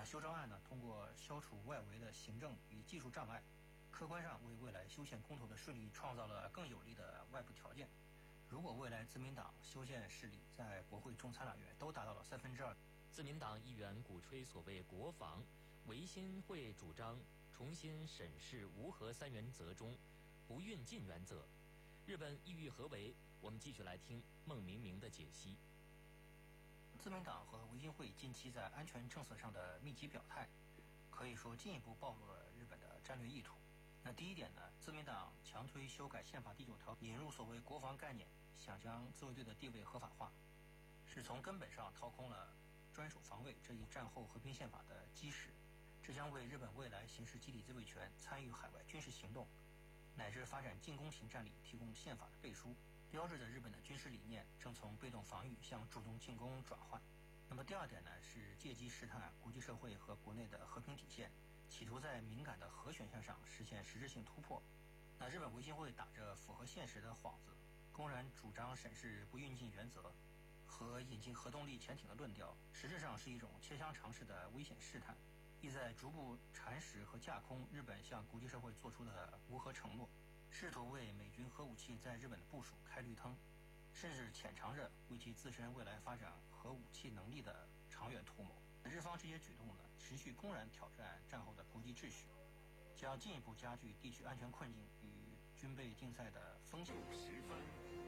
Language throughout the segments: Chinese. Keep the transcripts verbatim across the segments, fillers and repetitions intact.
修正案呢，通过消除外围的行政与技术障碍，客观上为未来修宪公投的顺利创造了更有利的外部条件。如果未来自民党修宪势力在国会众参两院都达到了三分之二， 自民党议员鼓吹所谓国防，维新会主张重新审视无核三原则中不运进原则。日本意欲何为？我们继续来听孟明明的解析。 自民党和维新会近期在安全政策上的密集表态，可以说进一步暴露了日本的战略意图。那第一点呢，自民党强推修改宪法第九条，引入所谓国防概念，想将自卫队的地位合法化，是从根本上掏空了专属防卫这一战后和平宪法的基石。这将为日本未来行使集体自卫权、参与海外军事行动乃至发展进攻型战力提供宪法的背书，标志着日本的军事理念正从被动防御向主动进攻转换。那么第二点呢，是借机试探国际社会和国内的和平底线，企图在敏感的核选项上实现实质性突破。那日本维新会打着符合现实的幌子，公然主张审视不运进原则和引进核动力潜艇的论调，实质上是一种切香肠式的危险试探，意在逐步蚕食和架空日本向国际社会做出的无核承诺，试图为美军核武器在日本的部署开绿灯，甚至潜藏着为其自身未来发展核武器能力的长远图谋。日方这些举动呢，持续公然挑战战后的国际秩序，将进一步加剧地区安全困境与军备竞赛的风险。十分。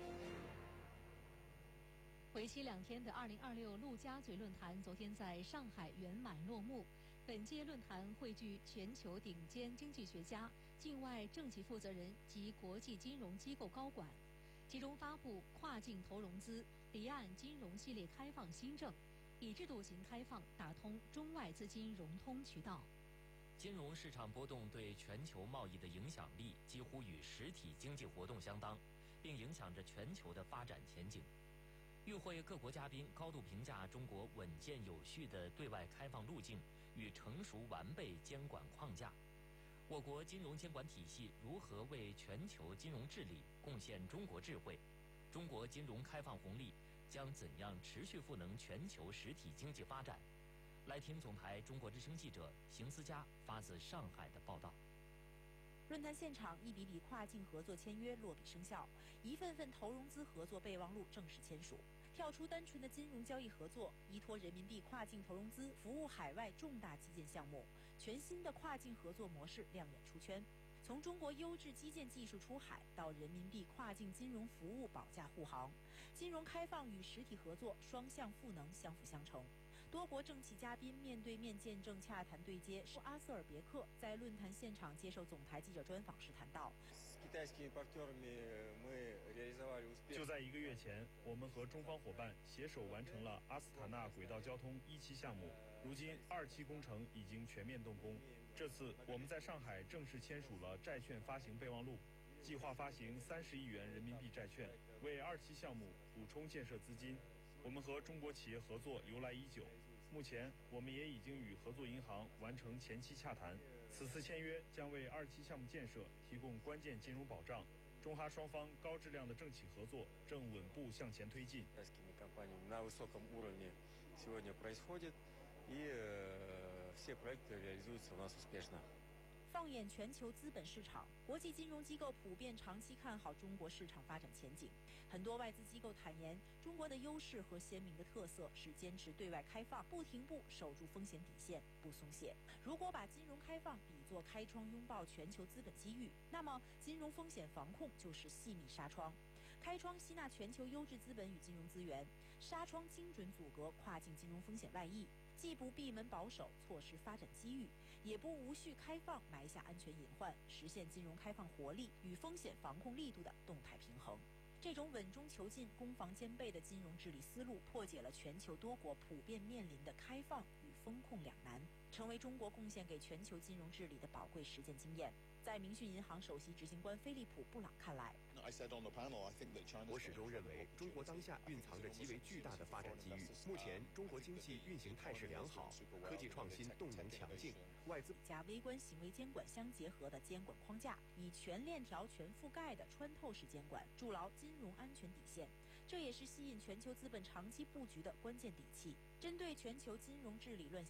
为期两天的二零二六陆家嘴论坛昨天在上海圆满落幕。本届论坛汇聚全球顶尖经济学家、境外政企负责人及国际金融机构高管，其中发布跨境投融资、离岸金融系列开放新政，以制度型开放打通中外资金融通渠道。 金融市场波动对全球贸易的影响力几乎与实体经济活动相当，并影响着全球的发展前景。与会各国嘉宾高度评价中国稳健有序的对外开放路径与成熟完备监管框架。我国金融监管体系如何为全球金融治理贡献中国智慧？中国金融开放红利将怎样持续赋能全球实体经济发展？来听总台中国之声记者邢思佳发自上海的报道。 论坛现场，一笔笔跨境合作签约落笔生效，一份份投融资合作备忘录正式签署。跳出单纯的金融交易合作，依托人民币跨境投融资服务海外重大基建项目，全新的跨境合作模式亮眼出圈。从中国优质基建技术出海到人民币跨境金融服务保驾护航，金融开放与实体合作双向赋能，相辅相成。多国政企嘉宾面对面见证洽谈对接。阿瑟尔别克在论坛现场接受总台记者专访时谈到， 就在一个月前，我们和中方伙伴携手完成了阿斯塔纳轨道交通一期项目，如今二期工程已经全面动工。这次我们在上海正式签署了债券发行备忘录，计划发行三十亿元人民币债券，为二期项目补充建设资金。我们和中国企业合作由来已久，目前我们也已经与合作银行完成前期洽谈。此次签约将为二期项目建设提供关键金融保障。中哈双方高质量的政企合作正稳步向前推进。 放眼全球资本市场，国际金融机构普遍长期看好中国市场发展前景。很多外资机构坦言，中国的优势和鲜明的特色是坚持对外开放，不停步守住风险底线，不松懈。如果把金融开放比作开窗拥抱全球资本机遇，那么金融风险防控就是细密纱窗。开窗吸纳全球优质资本与金融资源，纱窗精准阻隔跨境金融风险外溢，既不闭门保守错失发展机遇，也不无序开放埋下安全隐患，实现金融开放活力与风险防控力度的动态平衡。这种稳中求进、攻防兼备的金融治理思路，破解了全球多国普遍面临的开放与风控两难，成为中国贡献给全球金融治理的宝贵实践经验。在明讯银行首席执行官菲利普·布朗看来， 我始终认为中国当下蕴藏着极为巨大的发展机遇。目前中国经济运行态势良好，科技创新动能强劲，外资加微观行为监管相结合的监管框架，以全链条全覆盖的穿透式监管筑牢金融安全底线，这也是吸引全球资本长期布局的关键底气。针对全球金融治理乱象